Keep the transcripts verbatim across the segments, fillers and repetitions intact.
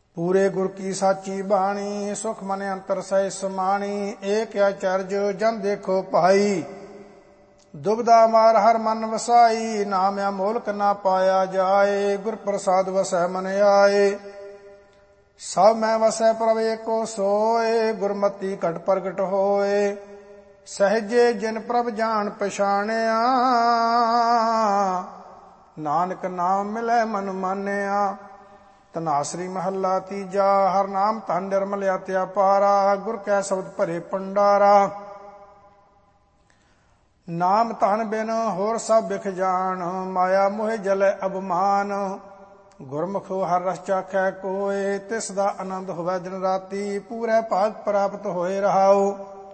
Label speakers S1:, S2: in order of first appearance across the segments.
S1: ਪੂਰੇ ਗੁਰ ਕੀ ਸਾਚੀ ਬਾਣੀ, ਸੁਖ ਮਨ ਅੰਤਰ ਸਹਿ ਸਮਾਣੀ। ਏਕ ਅਚਰਜ ਜਨ ਦੇਖੋ ਭਾਈ, ਦੁਬਦਾ ਮਾਰ ਹਰ ਮਨ ਵਸਾਈ। ਨਾਮ ਅਮੋਲਕ ਨਾ ਪਾਇਆ ਜਾਏ, ਗੁਰ ਪ੍ਰਸਾਦ ਵਸੈ ਮਨ ਆਏ। ਸਭ ਮੈਂ ਵਸੈ ਪ੍ਰਭ ਏਕੋ ਸੋਏ, ਗੁਰਮਤੀ ਘਟ ਪ੍ਰਗਟ ਹੋਏ। ਸਹਿਜੇ ਜਿਨ ਪ੍ਰਭ ਜਾਣ ਪਛਾਣਿਆ, ਨਾਨਕ ਨਾਮ ਮਿਲੈ ਮਨ ਮਾਨਿਆ। ਧਨਾਸਰੀ ਮਹੱਲਾ ਤੀਜਾ। ਹਰ ਨਾਮ ਧਨ ਨਿਰਮਲ ਅਤਿ ਅਪਾਰਾ, ਗੁਰ ਕੈ ਸ਼ਬਦ ਭਰੇ ਭੰਡਾਰਾ। ਨਾਮ ਧਨ ਬਿਨ ਹੋਰ ਸਭ ਬਿਖ ਜਾਣ, ਮਾਇਆ ਮੋਹਿ ਜਲੈ ਅਭਮਾਨ। ਗੁਰਮੁਖ ਹਰ ਰਸ ਚਾਖੈ ਕੋਇ, ਤਿਸ ਦਾ ਆਨੰਦ ਹੋਵੈ ਦਿਨ ਰਾਤੀ। ਪੂਰੇ ਭਾਗ ਪ੍ਰਾਪਤ ਹੋਏ ਰਹਾਉ,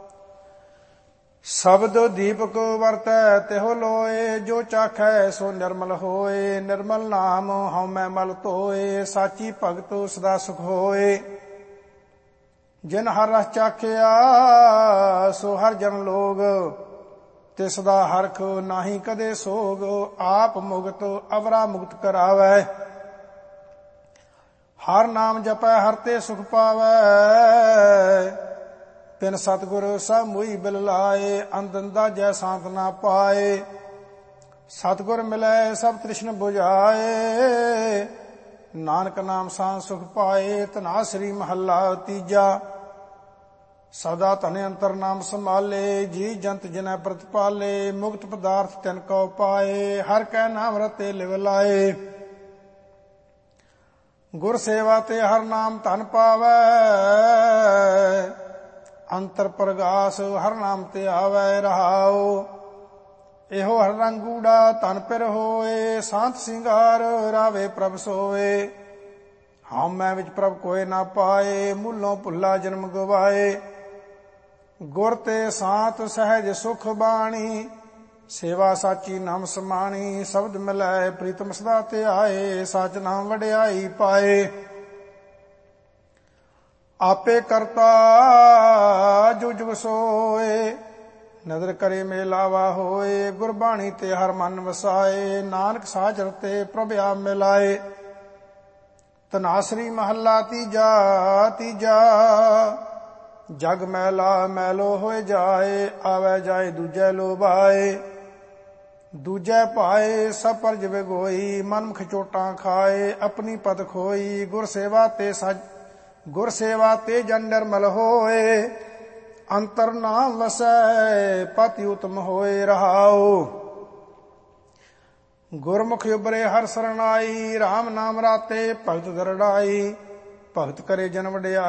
S1: ਸ਼ਬਦ ਦੀਪਕ ਵਰਤੈ ਤਿਹੁ ਲੋਏ। ਜੋ ਚਾਖੈ ਸੋ ਨਿਰਮਲ ਹੋਏ, ਨਿਰਮਲ ਨਾਮ ਹਉਮੈ ਮਲ ਧੋਏ। ਸਾਚੀ ਭਗਤ ਸਦਾ ਸੁਖ ਹੋਏ, ਜਿਨ ਹਰ ਰਸ ਚਾਖਿਆ ਸੋ ਹਰ ਜਨ ਲੋਗ। ਤਿਸ ਦਾ ਹਰਖ ਨਾਹੀ ਕਦੇ ਸੋਗ, ਆਪ ਮੁਕਤ ਅਵਰਾ ਮੁਕਤ ਕਰਾਵੈ। ਹਰ ਨਾਮ ਜਪੈ ਹਰ ਤੇ ਸੁਖ ਪਾਵੈ, ਤਿਨ ਸਤਿਗੁਰ ਸਭ ਮੋਈ ਬਿਲ ਲਾਏ। ਅੰਦੰਦਾ ਜੈ ਸਾਂਤ ਨਾ ਪਾਏ, ਸਤਿਗੁਰ ਮਿਲੈ ਸਭ ਤ੍ਰਿਸ਼ਨ ਬੁਝਾਏ। ਨਾਨਕ ਨਾਮ ਸਾਂ ਸੁਖ ਪਾਏ। ਧਨਾਸਰੀ ਮਹੱਲਾ ਤੀਜਾ। ਸਦਾ ਧਨ ਅੰਤਰ ਨਾਮ ਸੰਭਾਲੇ, ਜੀ ਜੰਤ ਜਿਨੈ ਪ੍ਰਤਪਾਲੇ। ਮੁਕਤ ਪਦਾਰਥ ਤਿਨ ਕਉ ਪਾਏ, ਹਰ ਕੈ ਨਾਮ ਰਤੇ ਲਿਵ ਲਾਏ। ਗੁਰ ਸੇਵਾ ਤੇ ਹਰ ਨਾਮ ਧਨ ਪਾਵੈ, ਅੰਤਰ ਪ੍ਰਗਾਸ ਹਰ ਨਾਮ ਤੇ ਆਵੈ ਰਹਾਉ। ਇਹੋ ਹਰ ਰੰਗੂੜਾ ਧਨ ਪਿਰ ਹੋਏ, ਸਾਂਤ ਸਿੰਗਾਰ ਰਾਵੇ ਪ੍ਰਭ ਸੋਏ। ਹਉ ਮੈਂ ਵਿੱਚ ਪ੍ਰਭ ਕੋਇ ਨਾ ਪਾਏ, ਮੂਲੋਂ ਭੁੱਲਾ ਜਨਮ ਗਵਾਏ। ਗੁਰ ਤੇ ਸਾਂਤ ਸਹਿਜ ਸੁਖ ਬਾਣੀ, ਸੇਵਾ ਸਾਚੀ ਨਾਮ ਸਮਾਣੀ। ਸ਼ਬਦ ਮਿਲੈ ਪ੍ਰੀਤਮ ਸਦਾ ਤੇ ਆਏ, ਸਚ ਨਾਮ ਵਡਿਆਈ ਪਾਏ। ਆਪੇ ਕਰਤਾ ਜੋ ਜੁਗ ਸੋਏ, ਨਦਰ ਕਰੇ ਮੇਲਾਵਾ ਹੋਏ। ਗੁਰਬਾਣੀ ਤੇ ਹਰ ਮਨ ਵਸਾਏ, ਨਾਨਕ ਸਾਜ ਰਤੇ ਪ੍ਰਭ ਆਪ ਮਿਲਾਏ। ਧਨਾਸਰੀ ਮਹੱਲਾ ਤੀਜਾ। ਤੀਜਾ ਜਗ ਮੈਲਾ ਮੈਲੋ ਹੋਏ ਜਾਏ, ਆਵੈ ਜਾਏ ਦੂਜੈ ਲੋਭਾਏ। ਦੂਜੈ ਭਾਏ ਸਭ ਪਰਜ ਵਿਗੋਈ, ਮਨਮੁਖ ਚੋਟਾਂ ਖਾਏ ਆਪਣੀ ਪਦ ਖੋਈ। ਗੁਰ ਸੇਵਾ ਤੇ ਸਜ ਗੁਰ ਸੇਵਾ ਤੇ ਜਨ ਨਿਰਮਲ ਹੋਏ, ਅੰਤਰ ਨਾਮ ਵਸੈ ਪਤਿ ਉਤਮ ਹੋਏ ਰਹਾਉ। ਗੁਰਮੁਖ ਉਬਰੇ ਹਰ ਸਰਣਾਈ, ਰਾਮ ਨਾਮ ਰਾਤੇ ਭਗਤ ਦਰੜਾਈ। ਭਗਤ ਕਰੇ ਜਨ ਵਡਿਆਈ।